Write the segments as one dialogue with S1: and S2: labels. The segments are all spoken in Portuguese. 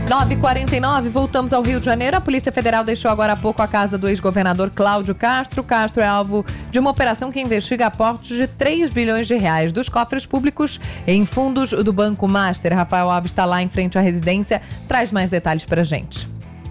S1: 9h49, voltamos ao Rio de Janeiro. A Polícia Federal deixou agora há pouco a casa do ex-governador Cláudio Castro. Castro é alvo de uma operação que investiga aportes de 3 bilhões de reais dos cofres públicos em fundos do Banco Master. Rafael Alves está lá em frente à residência, traz mais detalhes pra gente.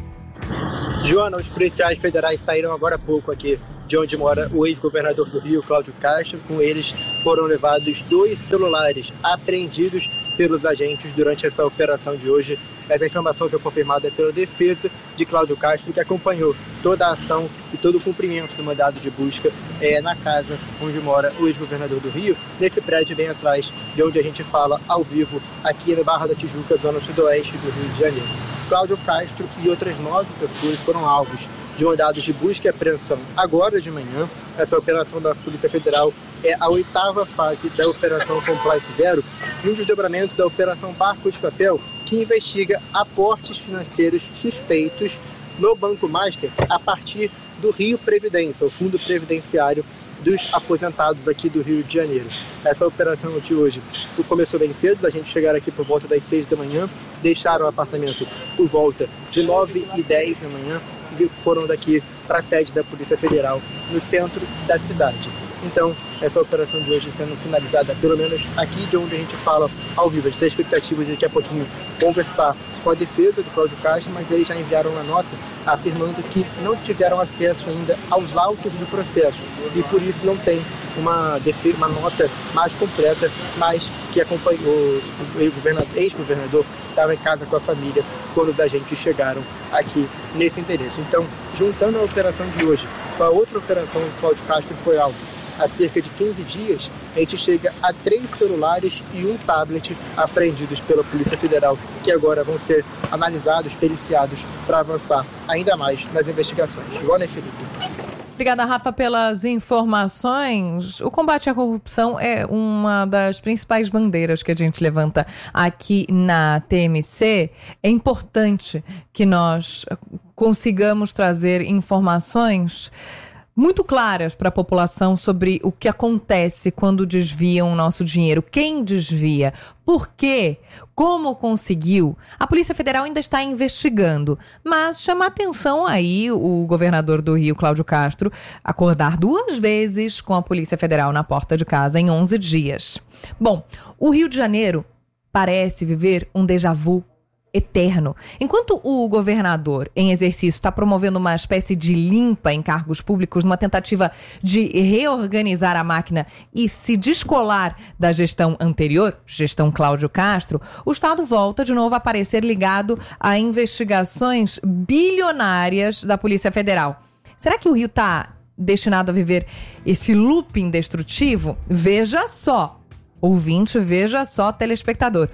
S2: Joana, os policiais federais saíram agora há pouco aqui de onde mora o ex-governador do Rio, Cláudio Castro. Com eles foram levados 2 celulares apreendidos pelos agentes durante essa operação de hoje. Essa informação foi confirmada pela defesa de Cláudio Castro, que acompanhou toda a ação e todo o cumprimento do mandado de busca na casa onde mora o ex-governador do Rio, nesse prédio bem atrás de onde a gente fala ao vivo, aqui na Barra da Tijuca, zona sudoeste do Rio de Janeiro. Cláudio Castro e outras 9 pessoas foram alvos de mandados de busca e apreensão agora de manhã. Essa operação da Polícia Federal é a 8ª fase da Operação Compliance Zero e um desdobramento da Operação Barco de Papel, que investiga aportes financeiros suspeitos no Banco Master a partir do Rio Previdência, o Fundo Previdenciário dos aposentados aqui do Rio de Janeiro. Essa operação de hoje começou bem cedo, a gente chegaram aqui por volta das 6 da manhã, deixaram o apartamento por volta de 9h10 da manhã e foram daqui para a sede da Polícia Federal no centro da cidade. Então, essa operação de hoje sendo finalizada, pelo menos aqui de onde a gente fala ao vivo. A gente tem a expectativa de daqui a pouquinho conversar com a defesa do Cláudio Castro, mas eles já enviaram uma nota afirmando que não tiveram acesso ainda aos autos do processo e por isso não tem uma nota mais completa, mas que acompanhou o ex-governador estava em casa com a família quando os agentes chegaram aqui nesse endereço. Então, juntando a operação de hoje com a outra operação que o Cláudio Castro foi alvo há cerca de 15 dias, a gente chega a 3 celulares e 1 tablet apreendidos pela Polícia Federal, que agora vão ser analisados, periciados, para avançar ainda mais nas investigações. Joana e Felipe.
S1: Obrigada, Rafa, pelas informações. O combate à corrupção é uma das principais bandeiras que a gente levanta aqui na TMC. É importante que nós consigamos trazer informações muito claras para a população sobre o que acontece quando desviam o nosso dinheiro, quem desvia, por quê, como conseguiu. A Polícia Federal ainda está investigando, mas chama atenção aí o governador do Rio, Cláudio Castro, acordar 2 vezes com a Polícia Federal na porta de casa em 11 dias. Bom, o Rio de Janeiro parece viver um déjà vu eterno. Enquanto o governador em exercício está promovendo uma espécie de limpa em cargos públicos, numa tentativa de reorganizar a máquina e se descolar da gestão anterior, gestão Cláudio Castro, o Estado volta de novo a aparecer ligado a investigações bilionárias da Polícia Federal. Será que o Rio está destinado a viver esse looping destrutivo? Veja só. Ouvinte, veja só, telespectador.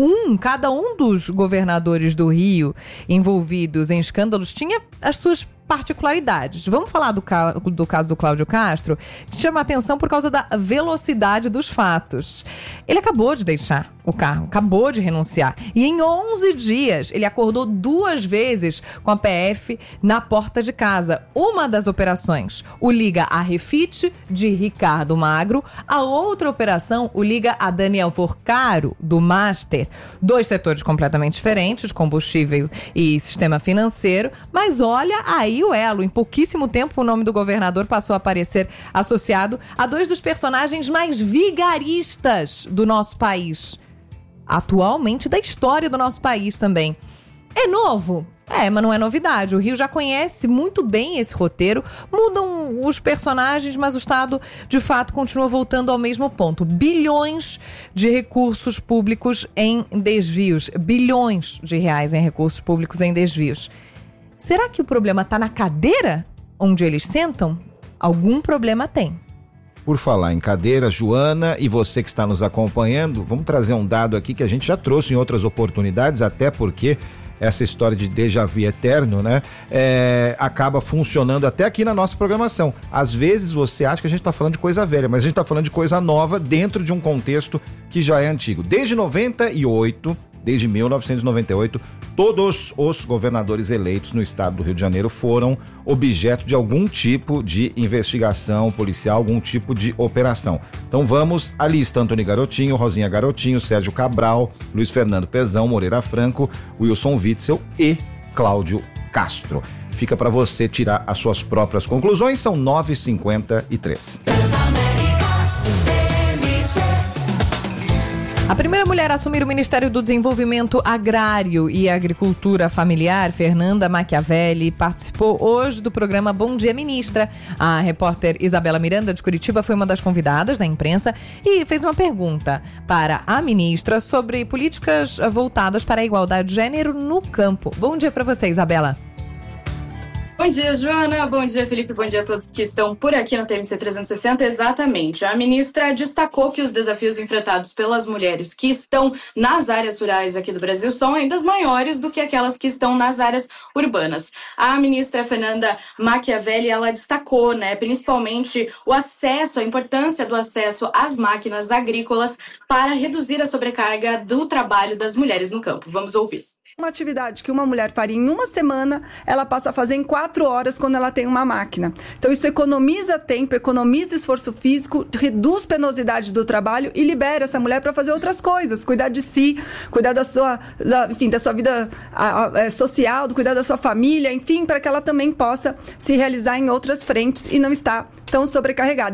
S1: Cada um dos governadores do Rio envolvidos em escândalos tinha as suas particularidades. Vamos falar do caso do Cláudio Castro, que chama a atenção por causa da velocidade dos fatos. Ele acabou de deixar o cargo, acabou de renunciar. E em 11 dias, ele acordou 2 vezes com a PF na porta de casa. Uma das operações o liga a Refit, de Ricardo Magro. A outra operação o liga a Daniel Forcaro, do Master. 2 setores completamente diferentes, combustível e sistema financeiro. Mas olha aí o elo. Em pouquíssimo tempo, o nome do governador passou a aparecer associado a 2 dos personagens mais vigaristas do nosso país. Atualmente, da história do nosso país também. É novo? Mas não é novidade. O Rio já conhece muito bem esse roteiro. Mudam os personagens, mas o Estado, de fato, continua voltando ao mesmo ponto. Bilhões de recursos públicos em desvios. Bilhões de reais em recursos públicos em desvios. Será que o problema está na cadeira onde eles sentam? Algum problema tem.
S3: Por falar em cadeira, Joana, e você que está nos acompanhando, vamos trazer um dado aqui que a gente já trouxe em outras oportunidades, até porque essa história de déjà vu eterno, né, acaba funcionando até aqui na nossa programação. Às vezes você acha que a gente está falando de coisa velha, mas a gente está falando de coisa nova dentro de um contexto que já é antigo. Desde 98, desde 1998, todos os governadores eleitos no estado do Rio de Janeiro foram objeto de algum tipo de investigação policial, algum tipo de operação. Então vamos à lista: Antônio Garotinho, Rosinha Garotinho, Sérgio Cabral, Luiz Fernando Pezão, Moreira Franco, Wilson Witzel e Cláudio Castro. Fica para você tirar as suas próprias conclusões, são 9h53.
S1: A primeira mulher a assumir o Ministério do Desenvolvimento Agrário e Agricultura Familiar, Fernanda Machiavelli, participou hoje do programa Bom Dia Ministra. A repórter Isabela Miranda, de Curitiba, foi uma das convidadas da imprensa e fez uma pergunta para a ministra sobre políticas voltadas para a igualdade de gênero no campo. Bom dia para você, Isabela.
S4: Bom dia, Joana. Bom dia, Felipe. Bom dia a todos que estão por aqui no TMC 360. Exatamente. A ministra destacou que os desafios enfrentados pelas mulheres que estão nas áreas rurais aqui do Brasil são ainda maiores do que aquelas que estão nas áreas urbanas. A ministra Fernanda Machiavelli, ela destacou, principalmente o acesso, a importância do acesso às máquinas agrícolas para reduzir a sobrecarga do trabalho das mulheres no campo. Vamos ouvir.
S5: Uma atividade que uma mulher faria em uma semana, ela passa a fazer em 4 horas quando ela tem uma máquina. Então isso economiza tempo, economiza esforço físico, reduz penosidade do trabalho e libera essa mulher para fazer outras coisas, cuidar de si, cuidar da sua vida social, cuidar da sua família, enfim, para que ela também possa se realizar em outras frentes e não estar tão sobrecarregada.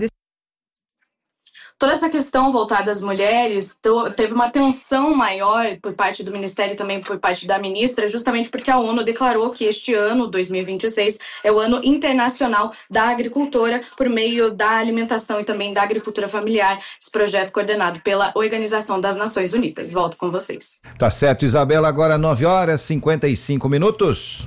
S4: Toda essa questão voltada às mulheres teve uma atenção maior por parte do Ministério e também por parte da ministra, justamente porque a ONU declarou que este ano, 2026, é o ano internacional da agricultora por meio da alimentação e também da agricultura familiar, esse projeto coordenado pela Organização das Nações Unidas. Volto com vocês.
S3: Tá certo, Isabela, agora 9h55.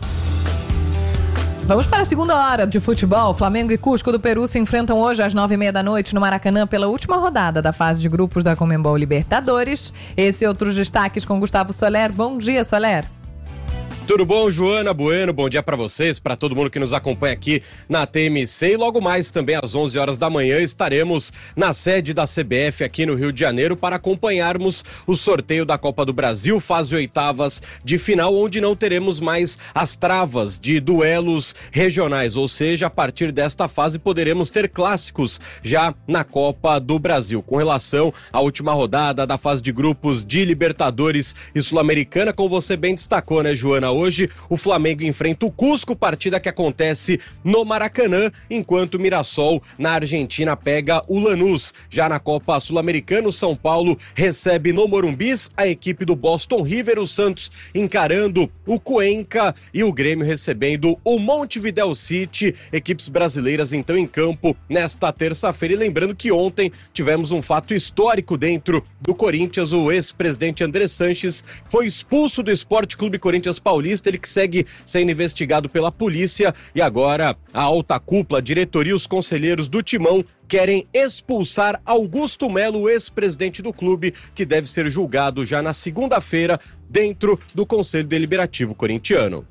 S1: Vamos para a segunda hora de futebol. Flamengo e Cusco do Peru se enfrentam hoje às 9h30 da noite no Maracanã pela última rodada da fase de grupos da Conmebol Libertadores. Esse e outros destaques com Gustavo Soler. Bom dia, Soler.
S6: Tudo bom, Joana Bueno? Bom dia para vocês, para todo mundo que nos acompanha aqui na TMC. E logo mais, também às 11 horas da manhã, estaremos na sede da CBF aqui no Rio de Janeiro para acompanharmos o sorteio da Copa do Brasil, fase oitavas de final, onde não teremos mais as travas de duelos regionais. Ou seja, a partir desta fase poderemos ter clássicos já na Copa do Brasil. Com relação à última rodada da fase de grupos de Libertadores e Sul-Americana, como você bem destacou, né, Joana? Hoje o Flamengo enfrenta o Cusco, partida que acontece no Maracanã, enquanto o Mirassol na Argentina pega o Lanús. Já na Copa Sul-Americana, o São Paulo recebe no Morumbis a equipe do Boston River, o Santos encarando o Cuenca e o Grêmio recebendo o Montevidéu City, equipes brasileiras então em campo nesta terça-feira. E lembrando que ontem tivemos um fato histórico dentro do Corinthians, o ex-presidente André Sanches foi expulso do Sport Clube Corinthians Paulista, ele que segue sendo investigado pela polícia, e agora a alta cúpula, a diretoria e os conselheiros do Timão querem expulsar Augusto Melo, ex-presidente do clube, que deve ser julgado já na segunda-feira dentro do Conselho Deliberativo corintiano.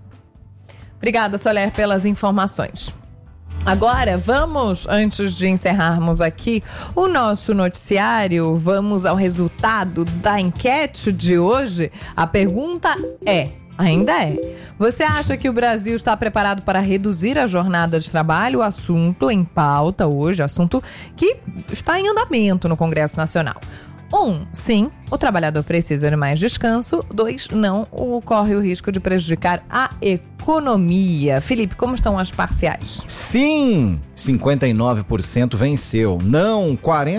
S1: Obrigada, Soler, pelas informações. Agora, vamos, antes de encerrarmos aqui o nosso noticiário, vamos ao resultado da enquete de hoje. A pergunta ainda é: você acha que o Brasil está preparado para reduzir a jornada de trabalho? O assunto em pauta hoje, assunto que está em andamento no Congresso Nacional. 1, sim, o trabalhador precisa de mais descanso. 2, não, corre o risco de prejudicar a economia. Felipe, como estão as parciais?
S3: Sim, 59% venceu. Não,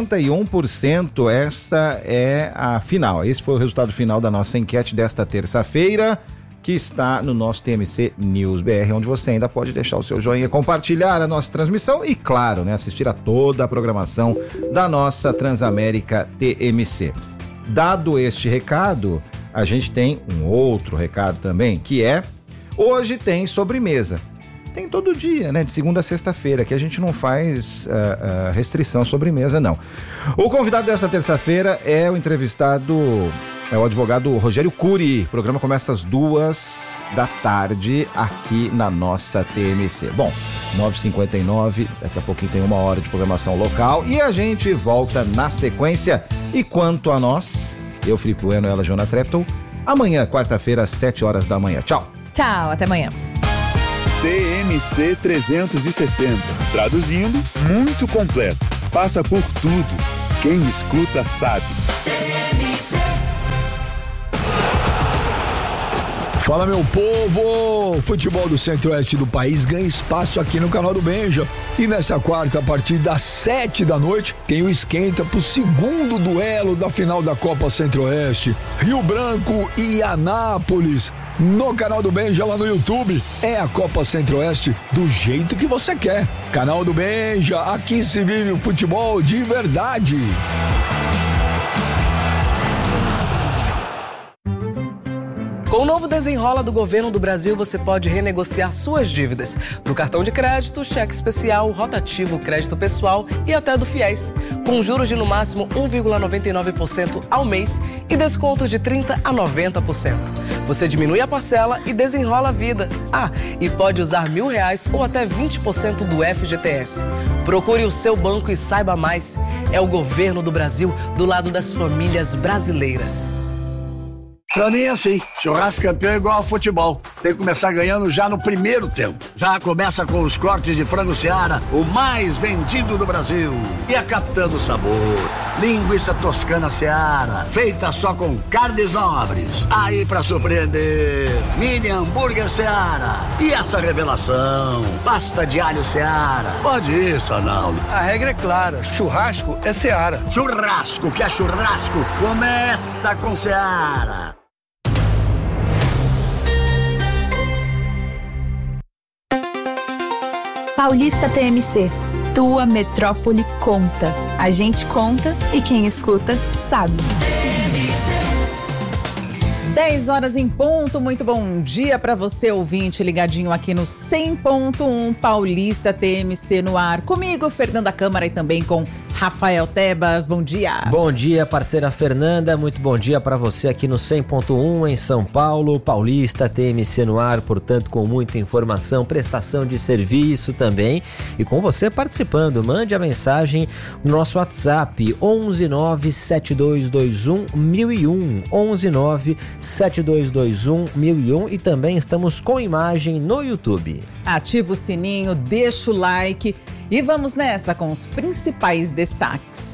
S3: 41%. Essa é a final. Esse foi o resultado final da nossa enquete desta terça-feira, que está no nosso TMC News BR, onde você ainda pode deixar o seu joinha, compartilhar a nossa transmissão e, claro, assistir a toda a programação da nossa Transamérica TMC. Dado este recado, a gente tem um outro recado também, que é: hoje tem sobremesa. Tem todo dia, de segunda a sexta-feira, que a gente não faz restrição sobremesa, não. O convidado dessa terça-feira é o entrevistado, é o advogado Rogério Cury. O programa começa às 14h aqui na nossa TMC. Bom, 9h59, daqui a pouquinho tem 1 hora de programação local e a gente volta na sequência. E quanto a nós, Eu, Felipe Bueno, ela, Joana Treptow. Amanhã, quarta-feira, às 7 horas da manhã. Tchau.
S1: Tchau, até amanhã.
S7: TMC 360. Traduzindo, muito completo. Passa por tudo. Quem escuta sabe.
S8: Fala, meu povo! O futebol do Centro-Oeste do país ganha espaço aqui no canal do Benja. E nessa quarta, a partir das 7 da noite, tem o esquenta pro segundo duelo da final da Copa Centro-Oeste. Rio Branco e Anápolis. No canal do Benja, lá no YouTube. É a Copa Centro-Oeste do jeito que você quer. Canal do Benja, aqui se vive o futebol de verdade.
S9: Com o novo Desenrola do Governo do Brasil, você pode renegociar suas dívidas do cartão de crédito, cheque especial, rotativo, crédito pessoal e até do FIES, com juros de no máximo 1,99% ao mês e descontos de 30% a 90%. Você diminui a parcela e desenrola a vida. E pode usar R$1.000 ou até 20% do FGTS. Procure o seu banco e saiba mais. É o Governo do Brasil do lado das famílias brasileiras.
S10: Pra mim é assim, churrasco campeão é igual ao futebol. Tem que começar ganhando já no primeiro tempo. Já começa com os cortes de frango Seara, o mais vendido do Brasil. E a Capitã do Sabor, linguiça toscana Seara, feita só com carnes nobres. Aí pra surpreender, mini hambúrguer Seara. E essa revelação, pasta de alho Seara. Pode ir, Sanaldo.
S2: A regra é clara, churrasco é Seara.
S10: Churrasco que é churrasco, começa com Seara.
S11: Paulista TMC, tua metrópole conta. A gente conta e quem escuta sabe.
S1: 10 horas em ponto, muito bom dia para você, ouvinte, ligadinho aqui no 100.1 Paulista TMC no ar. Comigo, Fernanda Câmara, e também com Rafael Tebas. Bom dia.
S12: Bom dia, parceira Fernanda. Muito bom dia para você aqui no 100.1 em São Paulo. Paulista TMC no ar, portanto, com muita informação, prestação de serviço também. E com você participando, mande a mensagem no nosso WhatsApp 11972211001 11972211001 e também estamos com imagem no YouTube.
S1: Ativa o sininho, deixa o like e vamos nessa com os principais destaques.